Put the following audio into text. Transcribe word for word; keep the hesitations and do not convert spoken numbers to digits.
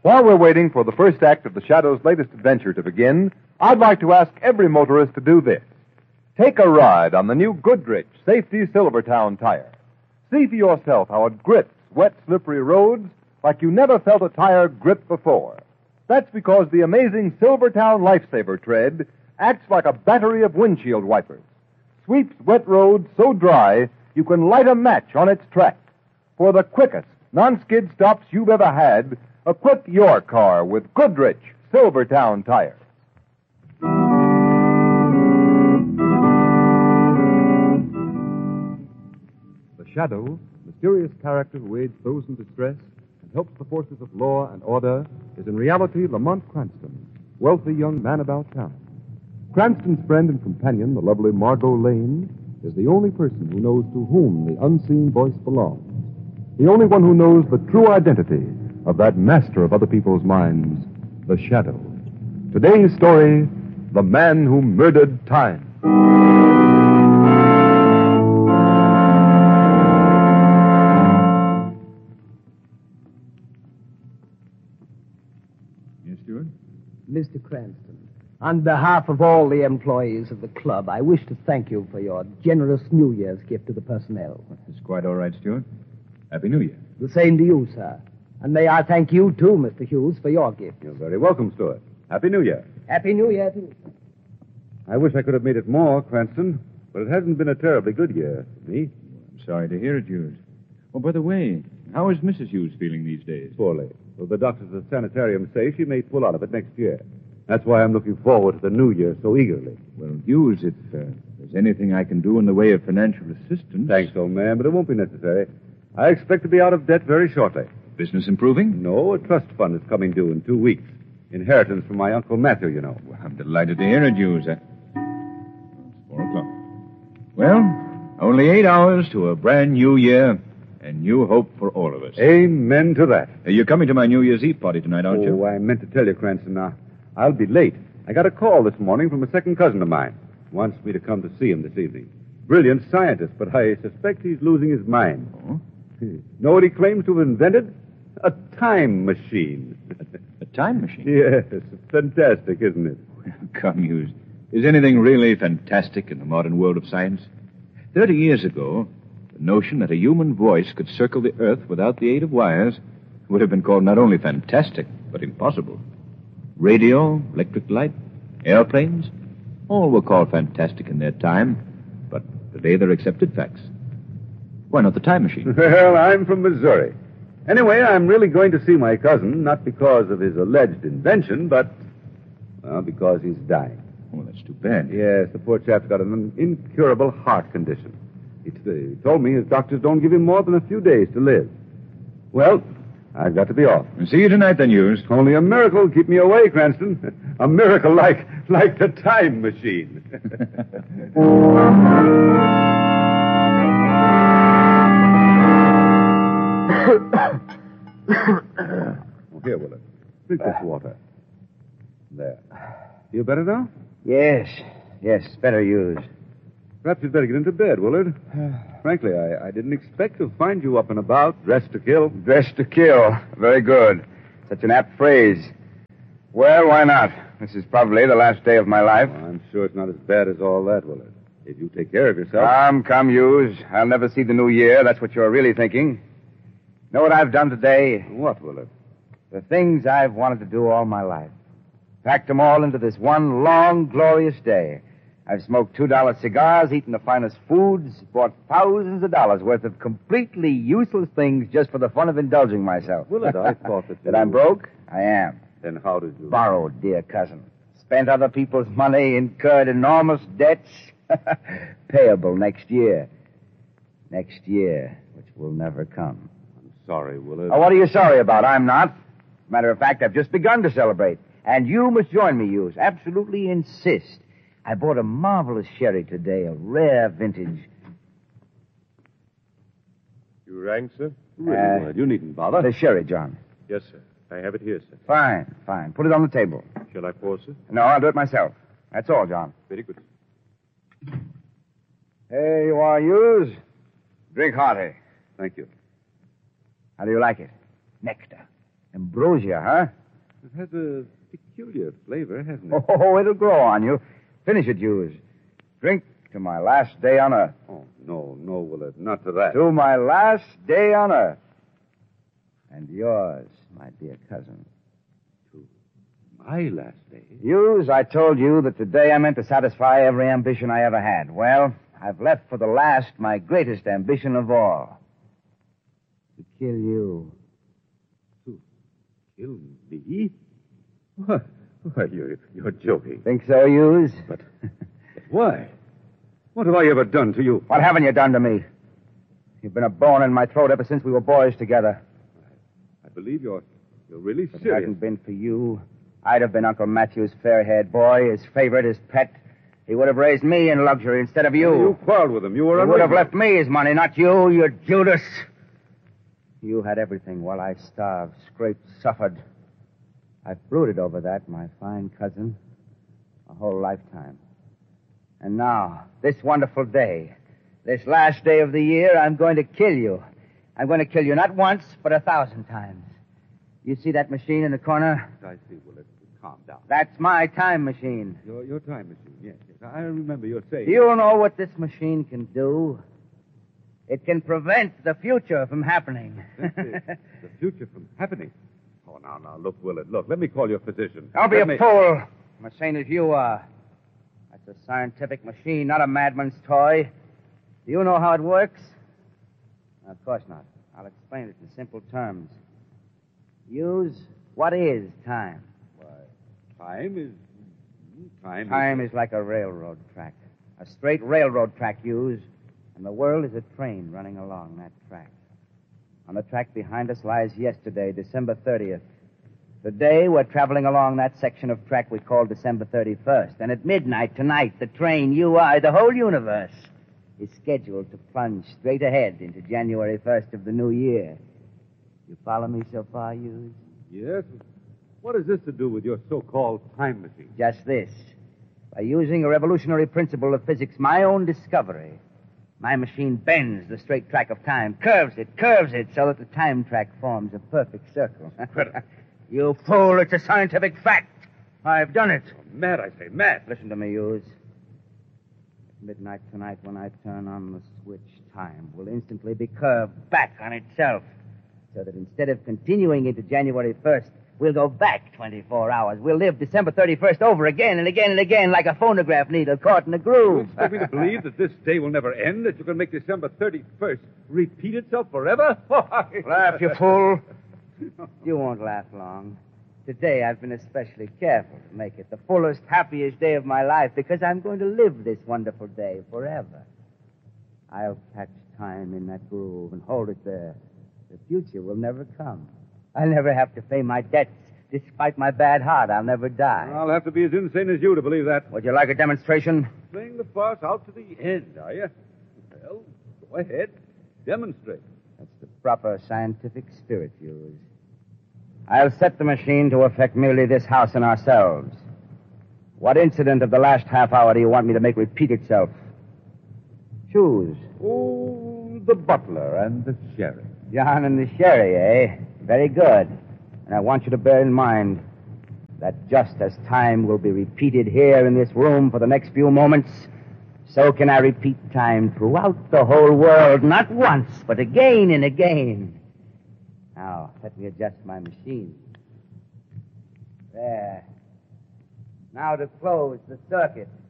While we're waiting for the first act of the Shadow's latest adventure to begin, I'd like to ask every motorist to do this. Take a ride on the new Goodrich Safety Silvertown tire. See for yourself how it grips wet, slippery roads like you never felt a tire grip before. That's because the amazing Silvertown Lifesaver tread acts like a battery of windshield wipers. Sweeps wet roads so dry you can light a match on its track. For the quickest non-skid stops you've ever had, equip your car with Goodrich Silvertown tires. The Shadow, mysterious character who aids those in distress and helps the forces of law and order, is in reality Lamont Cranston, wealthy young man about town. Cranston's friend and companion, the lovely Margot Lane, is the only person who knows to whom the unseen voice belongs. The only one who knows the true identity of that master of other people's minds, the Shadow. Today's story, The Man Who Murdered Time. Yes, Stewart? Mister Cranston, on behalf of all the employees of the club, I wish to thank you for your generous New Year's gift to the personnel. It's quite all right, Stewart. Happy New Year. The same to you, sir. And may I thank you, too, Mister Hughes, for your gift. You're very welcome, Stuart. Happy New Year. Happy New Year, too, sir. I wish I could have made it more, Cranston, but it hasn't been a terribly good year for me. I'm sorry to hear it, Hughes. Oh, by the way, how is Missus Hughes feeling these days? Poorly. Well, the doctors at the sanitarium say she may pull out of it next year. That's why I'm looking forward to the new year so eagerly. Well, Hughes, if uh, there's anything I can do in the way of financial assistance... Thanks, old man, but it won't be necessary. I expect to be out of debt very shortly. Business improving? No, a trust fund is coming due in two weeks. Inheritance from my Uncle Matthew, you know. Well, I'm delighted to hear it, Hughes. Uh, It's four o'clock. Well, only eight hours to a brand new year and new hope for all of us. Amen to that. Uh, you're coming to my New Year's Eve party tonight, aren't you? Oh, I meant to tell you, Cranston. Now, I'll be late. I got a call this morning from a second cousin of mine. Wants me to come to see him this evening. Brilliant scientist, but I suspect he's losing his mind. Oh? Know what he claims to have invented? A time machine. A time machine? Yes, fantastic, isn't it? Well, come, Hughes. Is anything really fantastic in the modern world of science? Thirty years ago, the notion that a human voice could circle the Earth without the aid of wires would have been called not only fantastic, but impossible. Radio, electric light, airplanes, all were called fantastic in their time, but today they're accepted facts. Why not the time machine? Well, I'm from Missouri. Anyway, I'm really going to see my cousin, not because of his alleged invention, but, well, because he's dying. Oh, that's too bad. Yes, the poor chap's got an incurable heart condition. He, t- he told me his doctors don't give him more than a few days to live. Well, I've got to be off. See you tonight, then, Hughes. Only a miracle will keep me away, Cranston. A miracle like like the time machine. Oh, here, Willard. Drink this water. There. Feel better now? Yes, yes, better used. Perhaps you'd better get into bed, Willard. Frankly, I, I didn't expect to find you up and about, dressed to kill. Dressed to kill. Very good. Such an apt phrase. Well, why not? This is probably the last day of my life. Oh, I'm sure it's not as bad as all that, Willard. If you take care of yourself. Come, come, Hughes. I'll never see the new year. That's what you're really thinking. Know what I've done today? What, Willard? The things I've wanted to do all my life. Packed them all into this one long, glorious day. I've smoked two dollar cigars, eaten the finest foods, bought thousands of dollars worth of completely useless things just for the fun of indulging myself. Willard, I thought that That you... I'm broke? I am. Then how did you... Borrowed, dear cousin. Spent other people's money, incurred enormous debts. Payable next year. Next year, which will never come. I'm sorry, Willard. Oh, what are you sorry about? I'm not. Matter of fact, I've just begun to celebrate. And you must join me, Hughes. Absolutely insist. I bought a marvelous sherry today, a rare vintage. You rang, sir? Really, Uh, Willard, you needn't bother. The sherry, John. Yes, sir. I have it here, sir. Fine, fine. Put it on the table. Shall I pour, sir? No, I'll do it myself. That's all, John. Very good. Here you are, Hughes. Drink hearty. Thank you. How do you like it? Nectar. Ambrosia, huh? It has a peculiar flavor, hasn't it? Oh, it'll grow on you. Finish it, Hughes. Drink to my last day on Earth. Oh, no, no, Willard, not to that. To my last day on Earth. And yours, my dear cousin. My last day? Hughes, I told you that today I meant to satisfy every ambition I ever had. Well, I've left for the last my greatest ambition of all. To kill you. To kill me? What? Why, you're, you're joking. Think so, Hughes? But, but why? What have I ever done to you? What haven't you done to me? You've been a bone in my throat ever since we were boys together. I believe you're you're really If it serious. hadn't been for you, I'd have been Uncle Matthew's fair-haired boy, his favorite, his pet. He would have raised me in luxury instead of you. You quarreled with him. You were He would have unreasonable. left me his money, not you, you Judas. You had everything while I starved, scraped, suffered. I've brooded over that, my fine cousin, a whole lifetime. And now, this wonderful day, this last day of the year, I'm going to kill you. I'm going to kill you not once, but a thousand times. You see that machine in the corner? I see, Willard. Calm down. That's my time machine. Your, your time machine, yes, yes. I remember your saying. Do you know what this machine can do? It can prevent the future from happening. the, the future from happening. Oh, now, now, look, Willard, look. Let me call your physician. Don't be Let a me... fool. I'm as sane as you are. That's a scientific machine, not a madman's toy. Do you know how it works? Of course not. I'll explain it in simple terms. Hughes, what is time? Why, time is... Time, Time is... is like a railroad track. A straight railroad track, Hughes. And the world is a train running along that track. On the track behind us lies yesterday, December thirtieth. Today, we're traveling along that section of track we call December thirty-first. And at midnight tonight, the train, you, I, the whole universe, is scheduled to plunge straight ahead into January first of the new year. You follow me so far, Hughes? Yes? What has this to do with your so-called time machine? Just this. By using a revolutionary principle of physics, my own discovery, my machine bends the straight track of time, curves it, curves it, so that the time track forms a perfect circle. Incredible. You fool, it's a scientific fact. I've done it. Oh, mad, I say, mad. Listen to me, Hughes. At midnight tonight, when I turn on the switch, time will instantly be curved back on itself, so that instead of continuing into January first, we'll go back twenty-four hours. We'll live December thirty-first over again and again and again like a phonograph needle caught in a You groove. expect me to believe that this day will never end, that you can make December thirty-first repeat itself forever? Laugh, you fool. You won't laugh long. Today I've been especially careful to make it the fullest, happiest day of my life because I'm going to live this wonderful day forever. I'll catch time in that groove and hold it there. The future will never come. I'll never have to pay my debts. Despite my bad heart, I'll never die. I'll have to be as insane as you to believe that. Would you like a demonstration? Playing the farce out to the end, are you? Well, go ahead. Demonstrate. That's the proper scientific spirit, Hughes. I'll set the machine to affect merely this house and ourselves. What incident of the last half hour do you want me to make repeat itself? Choose. Oh, the butler and the sheriff. John and the sherry, eh? Very good. And I want you to bear in mind that just as time will be repeated here in this room for the next few moments, so can I repeat time throughout the whole world, not once, but again and again. Now, let me adjust my machine. There. Now to close the circuit.